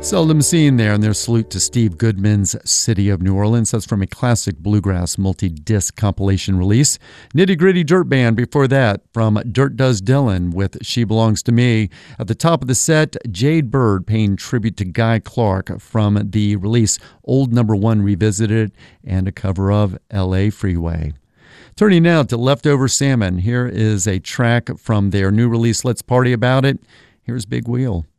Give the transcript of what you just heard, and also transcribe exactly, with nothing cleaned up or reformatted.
Seldom Seen there in their salute to Steve Goodman's City of New Orleans. That's from a classic bluegrass multi-disc compilation release. Nitty Gritty Dirt Band before that from Dirt Does Dylan with She Belongs to Me. At the top of the set, Jade Bird paying tribute to Guy Clark from the release Old Number One Revisited and a cover of L A Freeway. Turning now to Leftover Salmon. Here is a track from their new release, Let's Party About It. Here's Big Wheel.